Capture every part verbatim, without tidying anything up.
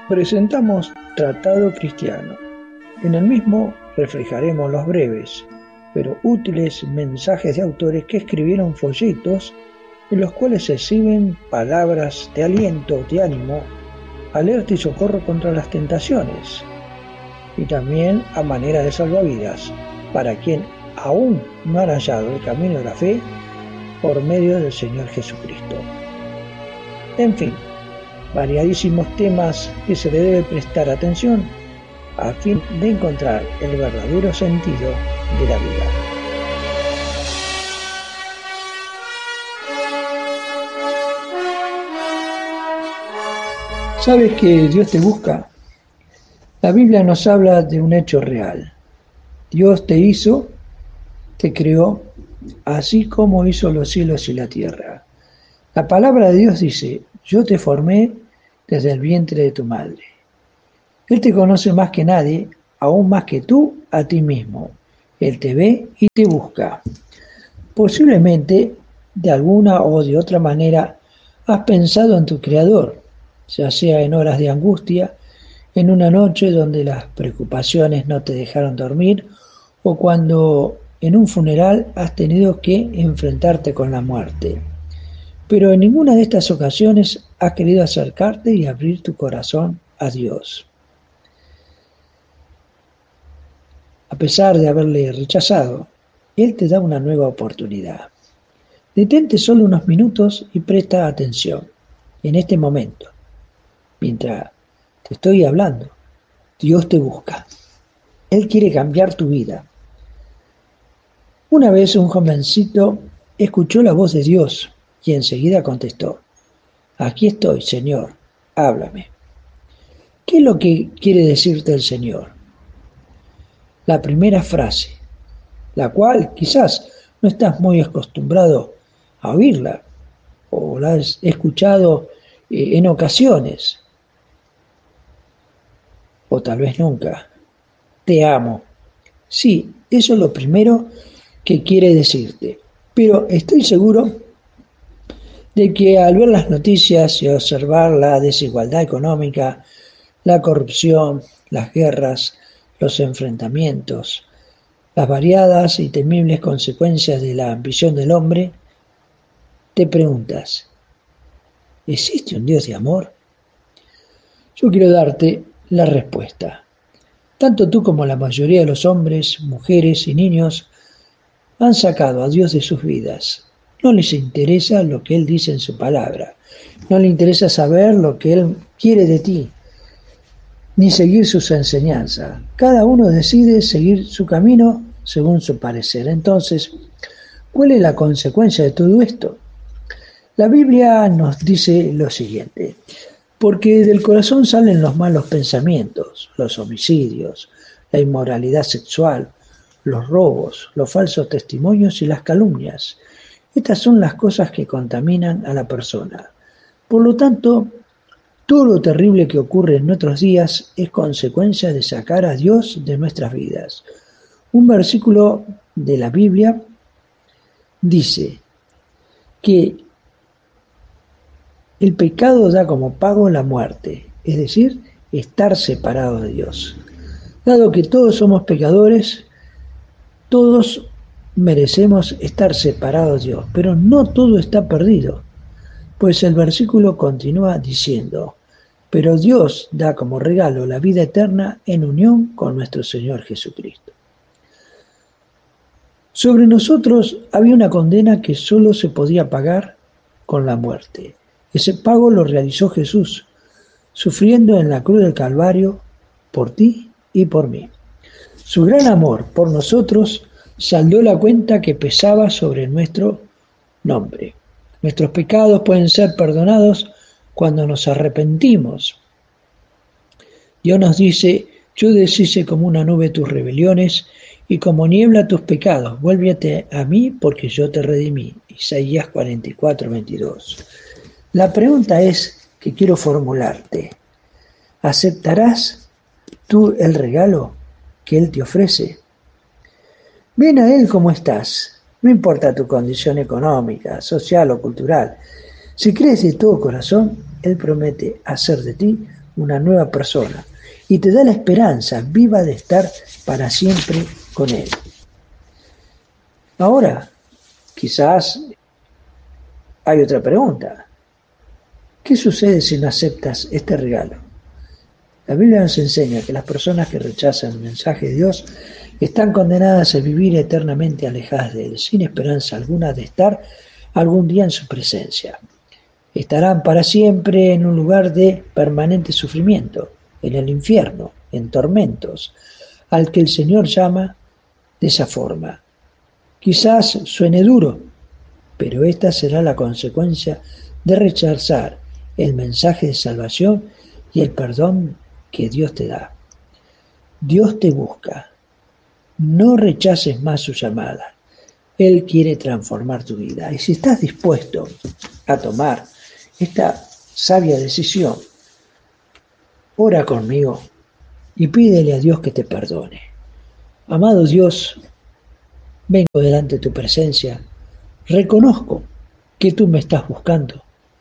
Presentamos Tratado Cristiano. En el mismo reflejaremos los breves, pero útiles mensajes de autores que escribieron folletos en los cuales se exhiben palabras de aliento, de ánimo, alerta y socorro contra las tentaciones, y también a manera de salvavidas para quien aún no han hallado el camino de la fe por medio del Señor Jesucristo. En fin, variadísimos temas que se le debe prestar atención a fin de encontrar el verdadero sentido de la vida. ¿Sabes que Dios te busca? La Biblia nos habla de un hecho real. Dios te hizo, te creó, así como hizo los cielos y la tierra. La palabra de Dios dice: yo te formé desde el vientre de tu madre. Él te conoce más que nadie, aún más que tú a ti mismo. Él te ve y te busca. Posiblemente, de alguna o de otra manera, has pensado en tu Creador, ya sea en horas de angustia, en una noche donde las preocupaciones no te dejaron dormir, o cuando en un funeral has tenido que enfrentarte con la muerte. Pero en ninguna de estas ocasiones has querido acercarte y abrir tu corazón a Dios. A pesar de haberle rechazado, Él te da una nueva oportunidad. Detente solo unos minutos y presta atención. En este momento, mientras te estoy hablando, Dios te busca. Él quiere cambiar tu vida. Una vez un jovencito escuchó la voz de Dios y enseguida contestó: aquí estoy, Señor, háblame. ¿Qué es lo que quiere decirte el Señor? La primera frase, la cual quizás no estás muy acostumbrado a oírla, o la has escuchado eh, en ocasiones, o tal vez nunca. Te amo. Sí, eso es lo primero que quiere decirte. Pero estoy seguro de que al ver las noticias y observar la desigualdad económica, la corrupción, las guerras, los enfrentamientos, las variadas y temibles consecuencias de la ambición del hombre, te preguntas: ¿existe un Dios de amor? Yo quiero darte la respuesta. Tanto tú como la mayoría de los hombres, mujeres y niños han sacado a Dios de sus vidas. No les interesa lo que Él dice en su palabra. No les interesa saber lo que Él quiere de ti, ni seguir sus enseñanzas. Cada uno decide seguir su camino según su parecer. Entonces, ¿cuál es la consecuencia de todo esto? La Biblia nos dice lo siguiente: porque del corazón salen los malos pensamientos, los homicidios, la inmoralidad sexual, los robos, los falsos testimonios y las calumnias. Estas son las cosas que contaminan a la persona. Por lo tanto, todo lo terrible que ocurre en nuestros días es consecuencia de sacar a Dios de nuestras vidas. Un versículo de la Biblia dice que el pecado da como pago la muerte, es decir, estar separados de Dios. Dado que todos somos pecadores, todos merecemos estar separados de Dios, pero no todo está perdido, pues el versículo continúa diciendo: pero Dios da como regalo la vida eterna en unión con nuestro Señor Jesucristo. Sobre nosotros había una condena que solo se podía pagar con la muerte. Ese pago lo realizó Jesús, sufriendo en la cruz del Calvario por ti y por mí. Su gran amor por nosotros saldó la cuenta que pesaba sobre nuestro nombre. Nuestros pecados pueden ser perdonados cuando nos arrepentimos. Dios nos dice: yo deshice como una nube tus rebeliones y como niebla tus pecados. Vuélvete a mí porque yo te redimí. Isaías cuarenta y cuatro, veintidós. La pregunta es que quiero formularte: ¿aceptarás tú el regalo que Él te ofrece? Ven a Él como estás, no importa tu condición económica, social o cultural. Si crees de todo corazón, Él promete hacer de ti una nueva persona y te da la esperanza viva de estar para siempre con Él. Ahora, quizás hay otra pregunta. ¿Qué sucede si no aceptas este regalo? La Biblia nos enseña que las personas que rechazan el mensaje de Dios están condenadas a vivir eternamente alejadas de Él, sin esperanza alguna de estar algún día en su presencia. Estarán para siempre en un lugar de permanente sufrimiento, en el infierno, en tormentos, al que el Señor llama de esa forma. Quizás suene duro, pero esta será la consecuencia de rechazar el mensaje de salvación y el perdón que Dios te da. Dios te busca. No rechaces más su llamada. Él quiere transformar tu vida. Y si estás dispuesto a tomar esta sabia decisión, ora conmigo y pídele a Dios que te perdone. Amado Dios, vengo delante de tu presencia. Reconozco que tú me estás buscando.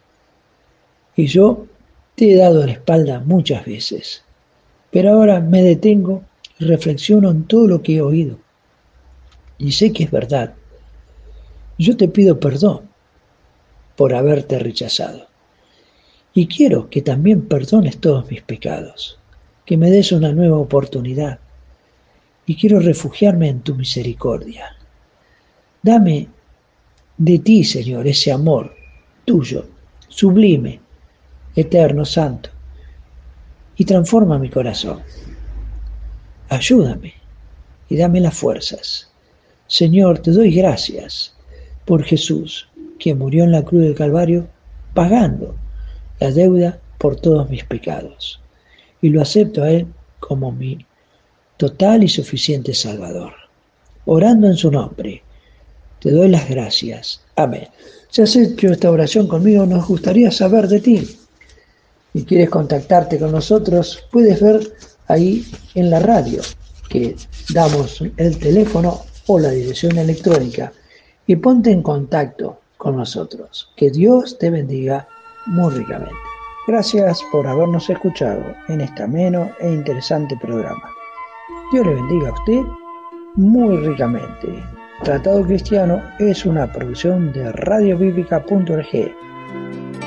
Y yo te he dado la espalda muchas veces. Pero ahora me detengo y reflexiono en todo lo que he oído. Y sé que es verdad. Yo te pido perdón por haberte rechazado. Y quiero que también perdones todos mis pecados, que me des una nueva oportunidad. Y quiero refugiarme en tu misericordia. Dame de ti, Señor, ese amor tuyo, sublime, eterno, santo, y transforma mi corazón. Ayúdame y dame las fuerzas. Señor, te doy gracias por Jesús, que murió en la cruz del Calvario, pagando la deuda por todos mis pecados. Y lo acepto a Él como mi total y suficiente Salvador. Orando en su nombre, te doy las gracias. Amén. Si has hecho esta oración conmigo, nos gustaría saber de ti. Y quieres contactarte con nosotros, puedes ver ahí en la radio que damos el teléfono o la dirección electrónica y ponte en contacto con nosotros. Que Dios te bendiga muy ricamente. Gracias por habernos escuchado en este ameno e interesante programa. Dios le bendiga a usted muy ricamente. Tratado Cristiano es una producción de radio bíblica punto org.